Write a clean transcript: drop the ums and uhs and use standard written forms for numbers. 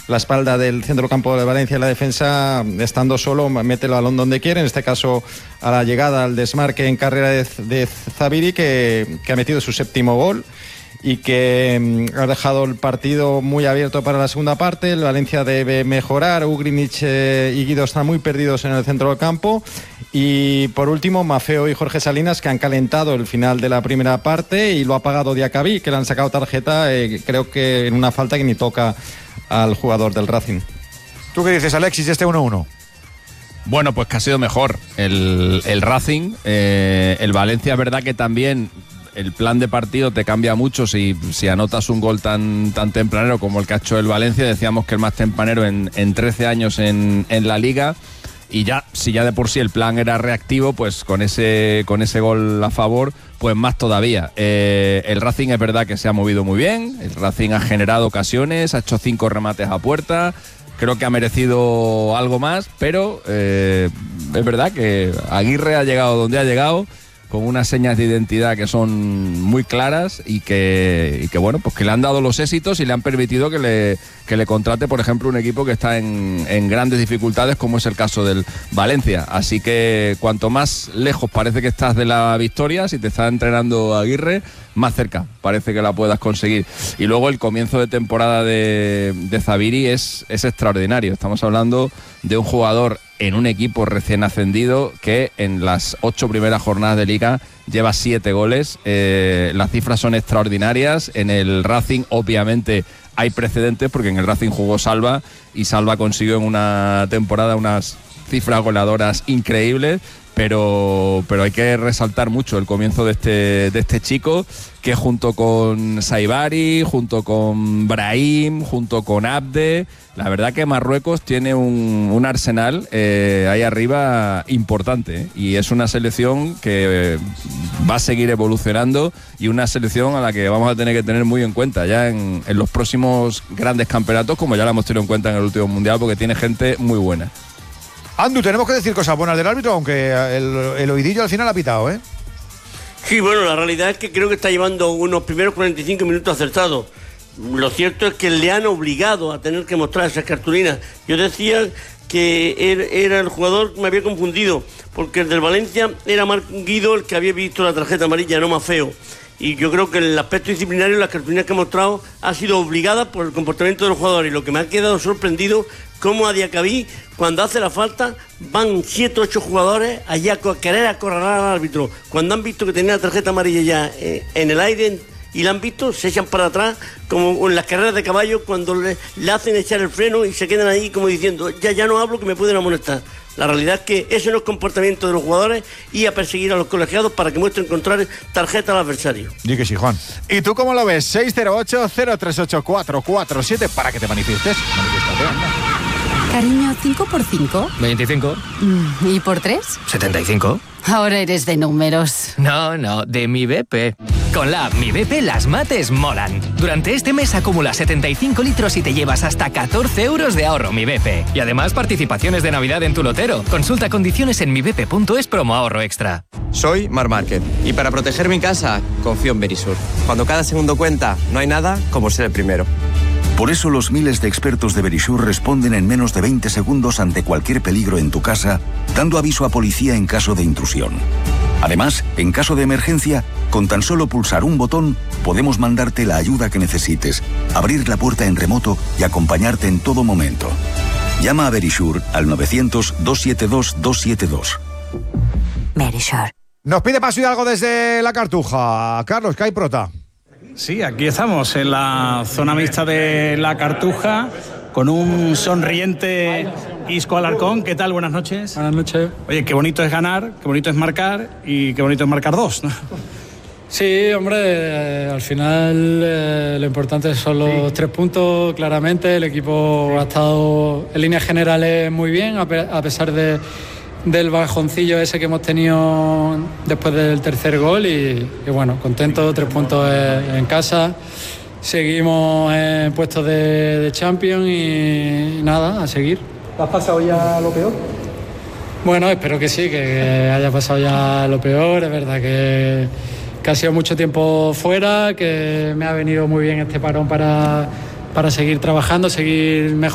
la espalda del centrocampo de Valencia, la defensa, estando solo, mete el balón donde quiere, en este caso a la llegada, al desmarque en carrera de Zaviri, que ha metido su 7º gol y que ha dejado el partido muy abierto para la segunda parte. El Valencia debe mejorar, Ugrinic y Guido están muy perdidos en el centro del campo, y por último Maffeo y Jorge Salinas, que han calentado el final de la primera parte y lo ha pagado Diacabí, que le han sacado tarjeta, creo que en una falta que ni toca al jugador del Racing. ¿Tú qué dices, Alexis, este 1-1? Bueno, pues que ha sido mejor el Racing. El Valencia es verdad que también el plan de partido te cambia mucho si anotas un gol tan tempranero como el que ha hecho el Valencia. Decíamos que el más tempranero en 13 años en la Liga. Y si ya de por sí el plan era reactivo, pues con ese gol a favor, pues más todavía. El Racing es verdad que se ha movido muy bien, el Racing ha generado ocasiones, ha hecho 5 remates a puerta, creo que ha merecido algo más, pero es verdad que Aguirre ha llegado donde ha llegado, con unas señas de identidad que son muy claras y que bueno, pues que le han dado los éxitos y le han permitido que le contrate, por ejemplo, un equipo que está en grandes dificultades, como es el caso del Valencia. Así que cuanto más lejos parece que estás de la victoria, si te está entrenando Aguirre, más cerca parece que la puedas conseguir. Y luego el comienzo de temporada de Zaviri es extraordinario. Estamos hablando de un jugador en un equipo recién ascendido que en las 8 primeras jornadas de Liga lleva 7 goles. Las cifras son extraordinarias. En el Racing obviamente hay precedentes, porque en el Racing jugó Salva y Salva consiguió en una temporada unas cifras goleadoras increíbles. Pero hay que resaltar mucho el comienzo de este chico, que junto con Saibari, junto con Brahim, junto con Abde, la verdad que Marruecos tiene un arsenal ahí arriba importante, y es una selección que va a seguir evolucionando, y una selección a la que vamos a tener que tener muy en cuenta ya en los próximos grandes campeonatos, como ya la hemos tenido en cuenta en el último Mundial, porque tiene gente muy buena. Andu, tenemos que decir cosas buenas del árbitro, aunque el oidillo al final ha pitado, ¿eh? Sí, bueno, la realidad es que creo que está llevando unos primeros 45 minutos acertados. Lo cierto es que le han obligado a tener que mostrar esas cartulinas. Yo decía que era el jugador, me había confundido, porque el del Valencia era Guido el que había visto la tarjeta amarilla, no Maffeo. Y yo creo que el aspecto disciplinario, las cartulinas que ha mostrado, ha sido obligada por el comportamiento de los jugadores. Y lo que me ha quedado sorprendido, como a Diacabí, cuando hace la falta, van 7 o 8 jugadores allá a querer acorralar al árbitro. Cuando han visto que tenía la tarjeta amarilla ya en el aire y la han visto, se echan para atrás, como en las carreras de caballo, cuando le hacen echar el freno y se quedan ahí como diciendo, ya no hablo, que me pueden amonestar. La realidad es que ese no es comportamiento de los jugadores, y a perseguir a los colegiados para que muestren contrario tarjeta al adversario. Di que sí, Juan. ¿Y tú cómo lo ves? 608-038-447 para que te manifiestes. Cariño, 5 por 5. 25. ¿Y por 3? 75. Ahora eres de números. No, de Mi BP. Con la app Mi BP las mates molan. Durante este mes acumula 75 litros y te llevas hasta 14 euros de ahorro Mi BP. Y además participaciones de Navidad en tu lotero. Consulta condiciones en mibp.es promo ahorro extra. Soy Mar Márquez y para proteger mi casa confío en Verisur. Cuando cada segundo cuenta, no hay nada como ser el primero. Por eso los miles de expertos de Verisur responden en menos de 20 segundos ante cualquier peligro en tu casa, dando aviso a policía en caso de intrusión. Además, en caso de emergencia, con tan solo pulsar un botón, podemos mandarte la ayuda que necesites, abrir la puerta en remoto y acompañarte en todo momento. Llama a Verisur al 900-272-272. Verisur. Nos pide Paso Hidalgo desde la Cartuja. Carlos, ¿qué hay, prota? Sí, aquí estamos en la zona mixta de la Cartuja con un sonriente Isco Alarcón. ¿Qué tal? Buenas noches. Buenas noches. Oye, qué bonito es ganar, qué bonito es marcar y qué bonito es marcar 2, ¿no? Sí, hombre, al final lo importante son los 3 puntos, claramente. El equipo ha estado en líneas generales muy bien, a pesar del bajoncillo ese que hemos tenido después del tercer gol y bueno, contento, 3 puntos en casa, seguimos en puestos de Champions y nada, a seguir. ¿Has pasado ya lo peor? Bueno, espero que sí, que haya pasado ya lo peor. Es verdad que ha sido mucho tiempo fuera, que me ha venido muy bien este parón para seguir trabajando, seguir mejorando.